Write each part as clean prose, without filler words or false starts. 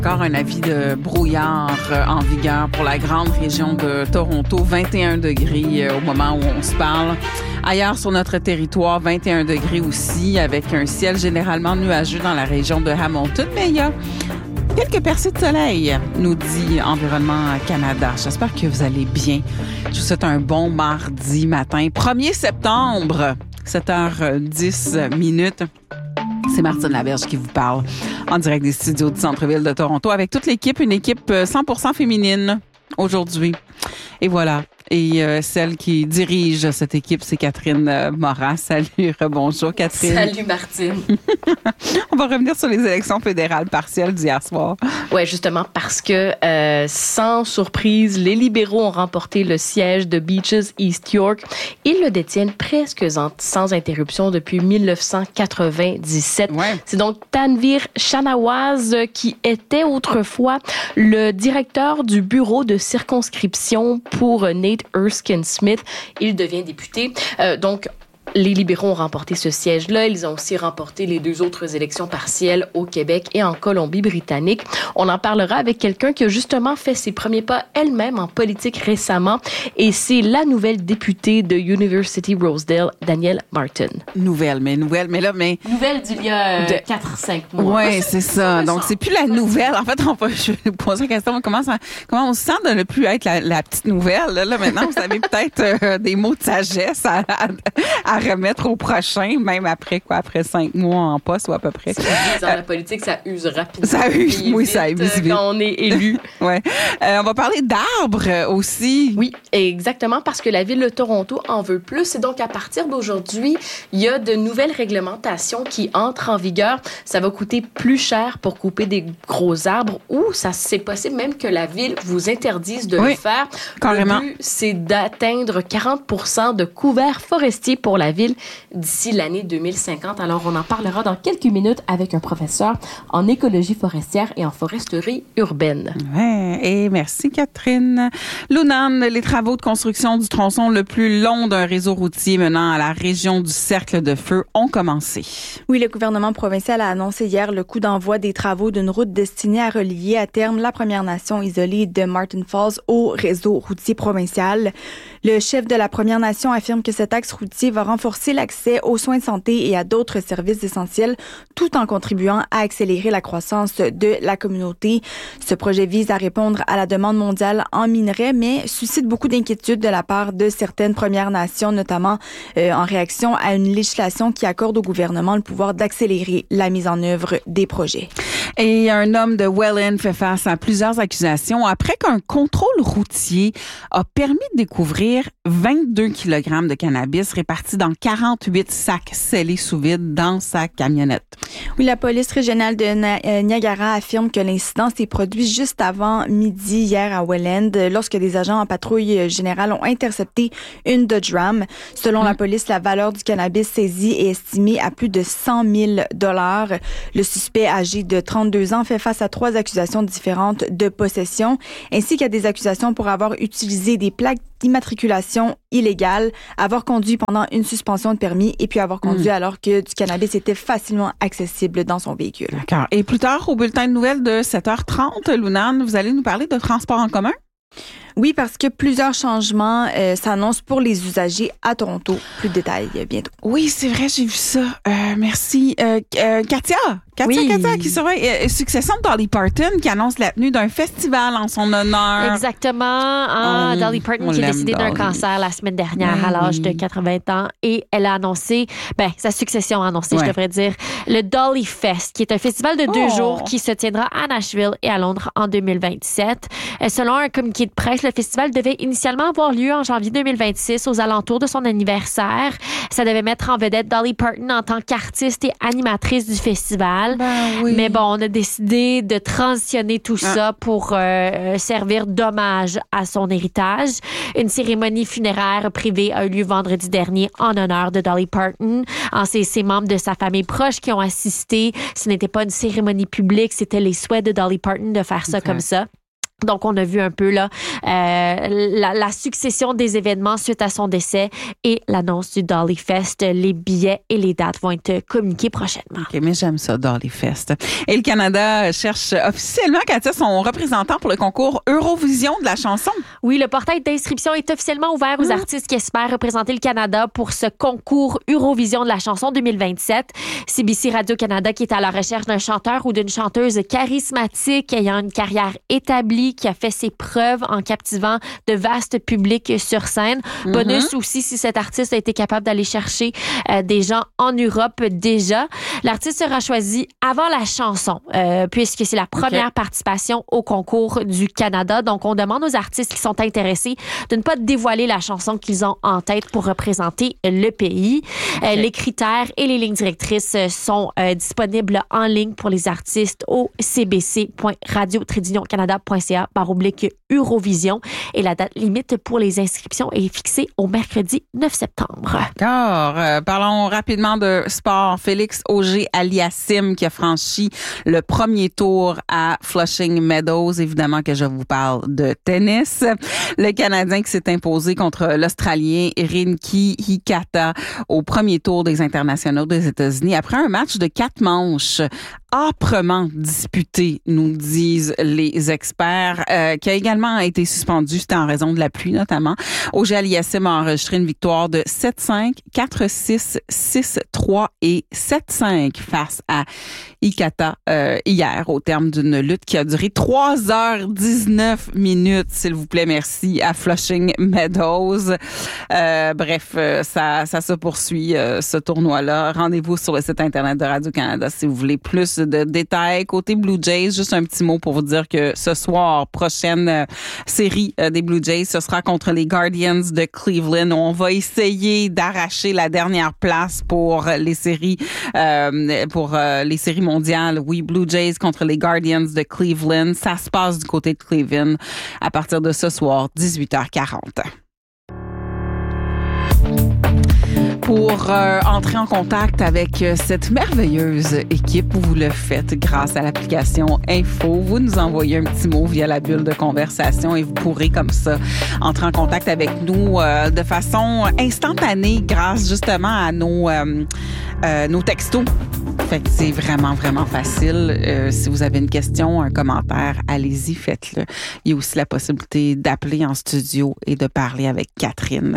Encore un avis de brouillard en vigueur pour la grande région de Toronto. 21 degrés au moment où on se parle. Ailleurs sur notre territoire, 21 degrés aussi, avec un ciel généralement nuageux dans la région de Hamilton. Mais il y a quelques percées de soleil, nous dit Environnement Canada. J'espère que vous allez bien. Je vous souhaite un bon mardi matin. 1er septembre, 7h10. C'est Martine Laberge qui vous parle en direct des studios du centre-ville de Toronto avec toute l'équipe, une équipe 100% féminine aujourd'hui. Et voilà. Et celle qui dirige cette équipe, c'est Catherine Morin. Salut, bonjour Catherine. Salut Martine. On va revenir sur les élections fédérales partielles d'hier soir. Oui, justement parce que, sans surprise, les libéraux ont remporté le siège de Beaches East York. Ils le détiennent presque sans interruption depuis 1997. Ouais. C'est donc Tanvir Shanawaz qui était autrefois le directeur du bureau de circonscription pour Nate Erskine-Smith. Il devient député. Donc, les libéraux ont remporté ce siège-là. Ils ont aussi remporté les 2 autres élections partielles au Québec et en Colombie-Britannique. On en parlera avec quelqu'un qui a justement fait ses premiers pas elle-même en politique récemment. Et c'est la nouvelle députée de University Rosedale, Danielle Martin. Nouvelle Nouvelle d'il y a 4-5 mois. Oui, c'est ça. Donc, c'est plus la nouvelle. En fait, je vais poser la question, comment on se sent de ne plus être la petite nouvelle? Là, maintenant, vous avez peut-être des mots de sagesse à remettre au prochain, même après 5 mois en poste ou à peu près. Dans la politique, ça use rapidement. Ça use vite. Quand on est élu. Ouais. On va parler d'arbres aussi. Oui, exactement, parce que la ville de Toronto en veut plus. Et donc, à partir d'aujourd'hui, il y a de nouvelles réglementations qui entrent en vigueur. Ça va coûter plus cher pour couper des gros arbres ou c'est possible même que la ville vous interdise de le faire. Carrément. Le but, c'est d'atteindre 40% de couverts forestiers pour la ville d'ici l'année 2050. Alors, on en parlera dans quelques minutes avec un professeur en écologie forestière et en foresterie urbaine. Ouais, et merci Catherine. Lunan, les travaux de construction du tronçon le plus long d'un réseau routier menant à la région du Cercle de Feu ont commencé. Oui, le gouvernement provincial a annoncé hier le coup d'envoi des travaux d'une route destinée à relier à terme la Première Nation isolée de Martin Falls au réseau routier provincial. Le chef de la Première Nation affirme que cet axe routier va renforcer l'accès aux soins de santé et à d'autres services essentiels, tout en contribuant à accélérer la croissance de la communauté. Ce projet vise à répondre à la demande mondiale en minerais, mais suscite beaucoup d'inquiétudes de la part de certaines Premières Nations, notamment en réaction à une législation qui accorde au gouvernement le pouvoir d'accélérer la mise en œuvre des projets. Et un homme de Welland fait face à plusieurs accusations après qu'un contrôle routier a permis de découvrir 22 kg de cannabis répartis dans 48 sacs scellés sous vide dans sa camionnette. Oui, la police régionale de Niagara affirme que l'incident s'est produit juste avant midi hier à Welland lorsque des agents en patrouille générale ont intercepté une Dodge Ram. Selon la police, la valeur du cannabis saisi est estimée à plus de 100 000 $. Le suspect âgé de 32 ans fait face à 3 accusations différentes de possession, ainsi qu'à des accusations pour avoir utilisé des plaques d'immatriculation illégale, avoir conduit pendant une suspension de permis et puis avoir conduit alors que du cannabis était facilement accessible dans son véhicule. D'accord. Et plus tard, au bulletin de nouvelles de 7h30, Lunan, vous allez nous parler de transport en commun? Oui, parce que plusieurs changements s'annoncent pour les usagers à Toronto. Plus de détails bientôt. Oui, c'est vrai, j'ai vu ça. Merci. Katia, qui serait succession de Dolly Parton, qui annonce la tenue d'un festival en son honneur. Exactement. Dolly Parton qui est décédée d'un cancer la semaine dernière à l'âge de 80 ans. Et elle a annoncé, sa succession a annoncé, je devrais dire, le Dolly Fest, qui est un festival de 2 jours qui se tiendra à Nashville et à Londres en 2027. Selon un communiqué de presse, le festival devait initialement avoir lieu en janvier 2026 aux alentours de son anniversaire. Ça devait mettre en vedette Dolly Parton en tant qu'artiste et animatrice du festival. Mais bon, on a décidé de transitionner tout ça pour servir d'hommage à son héritage. Une cérémonie funéraire privée a eu lieu vendredi dernier en honneur de Dolly Parton. C'est membres de sa famille proche qui ont assisté. Ce n'était pas une cérémonie publique, c'était les souhaits de Dolly Parton de faire ça comme ça. Donc, on a vu un peu là la succession des événements suite à son décès et l'annonce du Dolly Fest. Les billets et les dates vont être communiqués prochainement. OK, mais j'aime ça, Dolly Fest. Et le Canada cherche officiellement, Katia, son représentant pour le concours Eurovision de la chanson. Oui, le portail d'inscription est officiellement ouvert aux artistes qui espèrent représenter le Canada pour ce concours Eurovision de la chanson 2027. CBC Radio-Canada qui est à la recherche d'un chanteur ou d'une chanteuse charismatique ayant une carrière établie, qui a fait ses preuves en captivant de vastes publics sur scène. Bonus aussi si cet artiste a été capable d'aller chercher des gens en Europe déjà. L'artiste sera choisi avant la chanson puisque c'est la première participation au concours du Canada. Donc, on demande aux artistes qui sont intéressés de ne pas dévoiler la chanson qu'ils ont en tête pour représenter le pays. Les critères et les lignes directrices sont disponibles en ligne pour les artistes au cbc.radio-canada.ca/Eurovision. Et la date limite pour les inscriptions est fixée au mercredi 9 septembre. D'accord. Parlons rapidement de sport. Félix Auger-Aliassime qui a franchi le premier tour à Flushing Meadows. Évidemment que je vous parle de tennis. Le Canadien qui s'est imposé contre l'Australien Rinki Hikata au premier tour des internationaux des États-Unis après un match de 4 manches âprement disputé, nous disent les experts, qui a également été suspendu, c'était en raison de la pluie notamment. Auger-Aliassime a enregistré une victoire de 7-5, 4-6, 6-3 et 7-5 face à Hikata hier au terme d'une lutte qui a duré 3h19 minutes, s'il vous plaît, merci, à Flushing Meadows. Bref, ça se poursuit, ce tournoi-là. Rendez-vous sur le site Internet de Radio-Canada si vous voulez plus de détails. Côté Blue Jays, juste un petit mot pour vous dire que ce soir, prochaine série des Blue Jays, ce sera contre les Guardians de Cleveland. On va essayer d'arracher la dernière place pour les séries mondiales. Oui, Blue Jays contre les Guardians de Cleveland. Ça se passe du côté de Cleveland à partir de ce soir, 18h40. Pour entrer en contact avec cette merveilleuse équipe, vous le faites grâce à l'application Info. Vous nous envoyez un petit mot via la bulle de conversation et vous pourrez comme ça entrer en contact avec nous de façon instantanée grâce justement à nos textos. Fait que c'est vraiment, vraiment facile. Si vous avez une question, un commentaire, allez-y, faites-le. Il y a aussi la possibilité d'appeler en studio et de parler avec Catherine.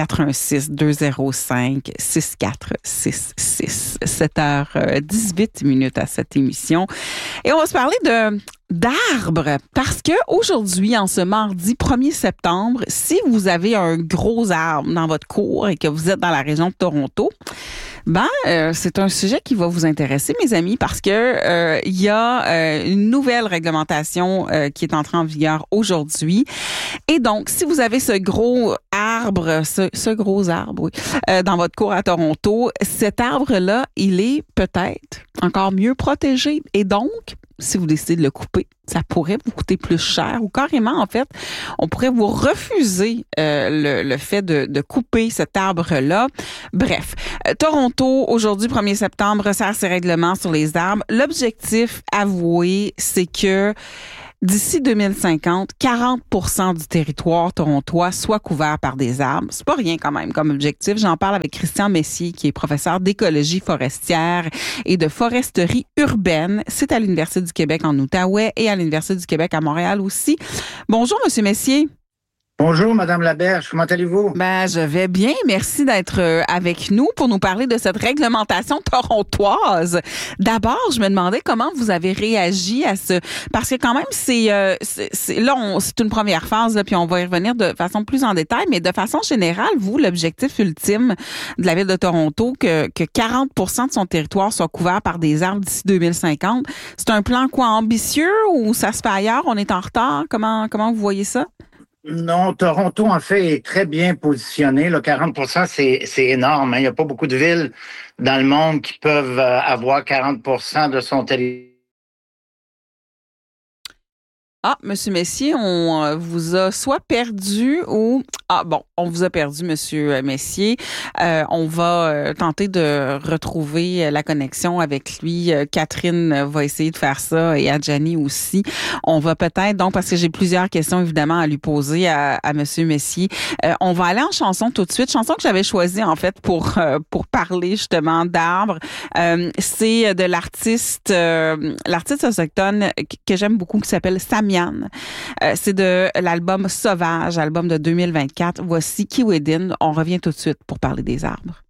416-205-6466. 7h18 à cette émission. Et on va se parler d'arbres, parce que aujourd'hui, en ce mardi 1er septembre, si vous avez un gros arbre dans votre cour et que vous êtes dans la région de Toronto, c'est un sujet qui va vous intéresser, mes amis, parce que il y a une nouvelle réglementation qui est entrée en vigueur aujourd'hui. Et donc, si vous avez ce gros arbre, dans votre cour à Toronto, cet arbre-là, il est peut-être encore mieux protégé. Et donc, si vous décidez de le couper, ça pourrait vous coûter plus cher ou carrément, en fait, on pourrait vous refuser le fait de couper cet arbre-là. Bref, Toronto, aujourd'hui, 1er septembre, resserre ses règlements sur les arbres. L'objectif avoué, c'est que d'ici 2050, 40% du territoire torontois soit couvert par des arbres. C'est pas rien quand même comme objectif. J'en parle avec Christian Messier, qui est professeur d'écologie forestière et de foresterie urbaine. C'est à l'Université du Québec en Outaouais et à l'Université du Québec à Montréal aussi. Bonjour, Monsieur Messier. Bonjour, Madame Laberge. Comment allez-vous? Je vais bien. Merci d'être avec nous pour nous parler de cette réglementation torontoise. D'abord, je me demandais comment vous avez réagi à parce que quand même, c'est une première phase, là, puis on va y revenir de façon plus en détail, mais de façon générale, vous, l'objectif ultime de la Ville de Toronto, que 40% de son territoire soit couvert par des arbres d'ici 2050, c'est un plan ambitieux ou ça se fait ailleurs? On est en retard? Comment vous voyez ça? Non, Toronto, en fait, est très bien positionné. Le 40%, c'est énorme. Il n'y a pas beaucoup de villes dans le monde qui peuvent avoir 40% de son territoire. Monsieur Messier, on vous a soit perdu ou Ah bon, on vous a perdu, Monsieur Messier. On va tenter de retrouver la connexion avec lui. Catherine va essayer de faire ça et Adjani aussi. On va peut-être, donc, parce que j'ai plusieurs questions évidemment à lui poser à Monsieur Messier. On va aller en chanson tout de suite. Chanson que j'avais choisie en fait pour parler justement d'arbres. C'est de l'artiste autochtone que j'aime beaucoup qui s'appelle Samian. C'est de l'album Sauvage, album de 2024. Voici Kiwedin. On revient tout de suite pour parler des arbres.